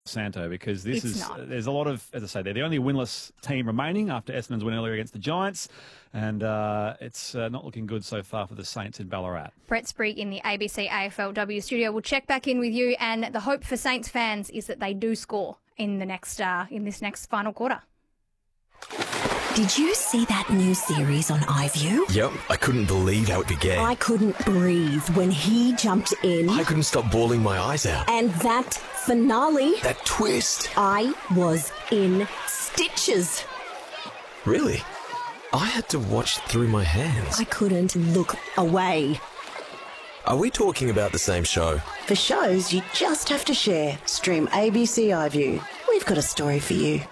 Santo, because there's a lot of, as I say, they're the only winless team remaining after Essendon's win earlier against the Giants, and it's not looking good so far for the Saints in Ballarat. Brett Sprigg in the ABC AFLW studio. We'll check back in with you, and the hope for Saints fans is that they do score in the next in this next final quarter. Did you see that new series on iView? Yep, I couldn't believe how it began. I couldn't breathe when he jumped in. I couldn't stop bawling my eyes out. And that finale. That twist. I was in stitches. Really? I had to watch through my hands. I couldn't look away. Are we talking about the same show? For shows you just have to share, stream ABC iView. We've got a story for you.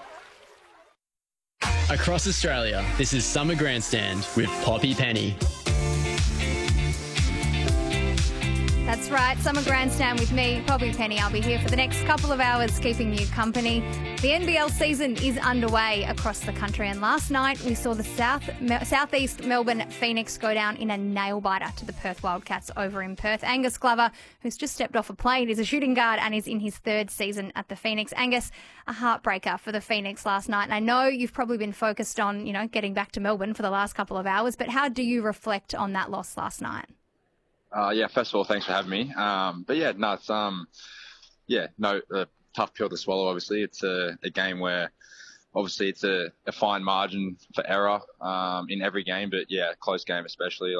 Across Australia, this is Summer Grandstand with Poppy Penny. That's right, Summer Grandstand with me, Poppy Penny. I'll be here for the next couple of hours keeping you company. The NBL season is underway across the country, and last night we saw the Southeast Melbourne Phoenix go down in a nail-biter to the Perth Wildcats over in Perth. Angus Glover, who's just stepped off a plane, is a shooting guard and is in his third season at the Phoenix. Angus, a heartbreaker for the Phoenix last night, and I know you've probably been focused on, getting back to Melbourne for the last couple of hours, but how do you reflect on that loss last night? First of all, thanks for having me. It's tough pill to swallow. Obviously, it's a game where obviously it's a fine margin for error in every game, but close game especially.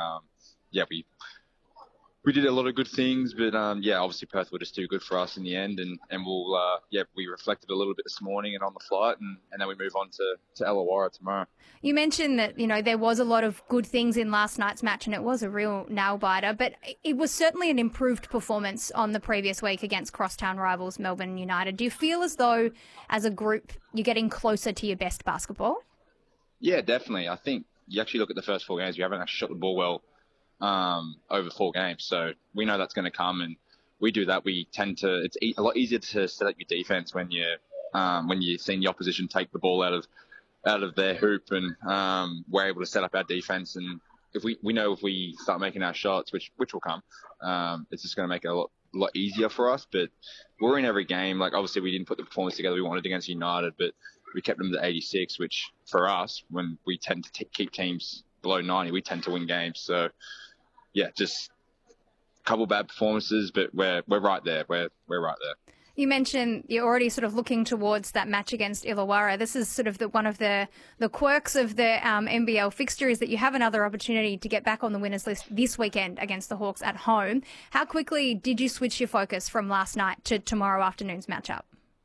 We did a lot of good things, but obviously Perth were just too good for us in the end, and we reflected a little bit this morning and on the flight, and then we move on to Illawarra tomorrow. You mentioned that, there was a lot of good things in last night's match, and it was a real nail-biter, but it was certainly an improved performance on the previous week against crosstown rivals Melbourne United. Do you feel as though, as a group, you're getting closer to your best basketball? Yeah, definitely. I think you actually look at the first 4 games, we haven't actually shot the ball well over 4 games, so we know that's going to come, and we do that. We tend to, it's a lot easier to set up your defense when you're seeing the opposition take the ball out of their hoop, and we're able to set up our defense. And if we start making our shots, which will come, it's just going to make it a lot easier for us. But we're in every game. Like, obviously we didn't put the performance together we wanted against United, but we kept them to 86, which for us, when we tend to keep teams below 90, we tend to win games. So just a couple bad performances, but we're right there. We're right there. You mentioned you're already sort of looking towards that match against Illawarra. This is sort of one of the quirks of the NBL fixture, is that you have another opportunity to get back on the winners list this weekend against the Hawks at home. How quickly did you switch your focus from last night to tomorrow afternoon's matchup?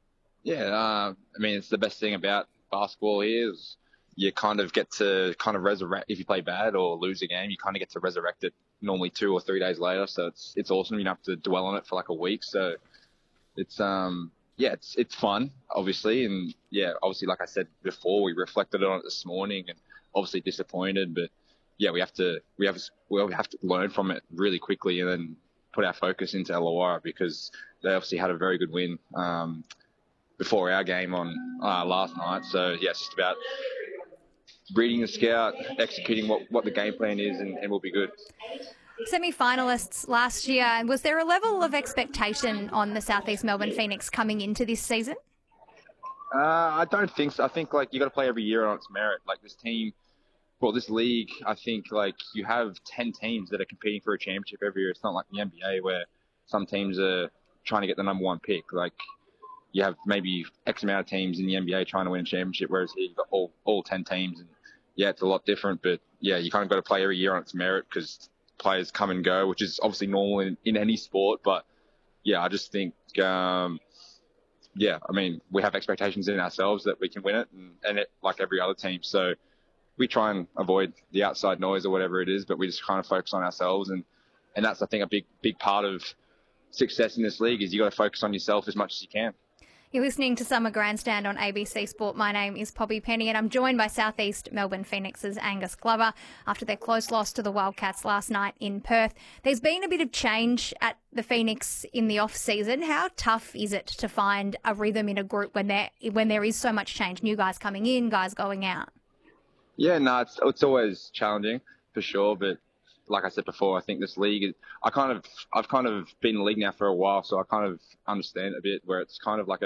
It's the best thing about basketball here is you kind of get to resurrect. If you play bad or lose a game, you kind of get to resurrect it normally 2 or 3 days later. So it's awesome. You don't have to dwell on it for like a week. So it's it's fun, obviously, and obviously, like I said before, we reflected on it this morning, and obviously disappointed, but we have to learn from it really quickly, and then put our focus into Illawarra, because they obviously had a very good win before our game on last night. So it's just about reading the scout, executing what the game plan is, and we'll be good. Semi-finalists last year, was there a level of expectation on the Southeast Melbourne Phoenix coming into this season? I don't think so. I think you got to play every year on its merit. Like this team, this league, I think you have 10 teams that are competing for a championship every year. It's not like the NBA where some teams are trying to get the number 1 pick. You have maybe X amount of teams in the NBA trying to win a championship, whereas here you've got all 10 teams. And it's a lot different, but you kind of got to play every year on its merit, because players come and go, which is obviously normal in any sport. But I just think we have expectations in ourselves that we can win it, and it, like every other team. So we try and avoid the outside noise or whatever it is, but we just kind of focus on ourselves, and that's, I think, a big part of success in this league is you got to focus on yourself as much as you can. You're listening to Summer Grandstand on ABC Sport. My name is Poppy Penny, and I'm joined by Southeast Melbourne Phoenix's Angus Glover after their close loss to the Wildcats last night in Perth. There's been a bit of change at the Phoenix in the off-season. How tough is it to find a rhythm in a group when there is so much change? New guys coming in, guys going out. It's always challenging for sure, but like I said before, I think this league is. I've kind of been in the league now for a while, so I kind of understand a bit where it's kind of like